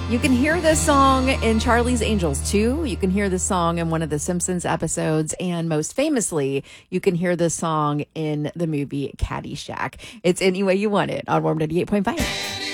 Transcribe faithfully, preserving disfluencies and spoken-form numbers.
You can hear this song in Charlie's Angels too. You can hear this song in one of the Simpsons episodes. And most famously, you can hear this song in the movie Caddyshack. It's Any Way You Want It on Warm ninety-eight point five.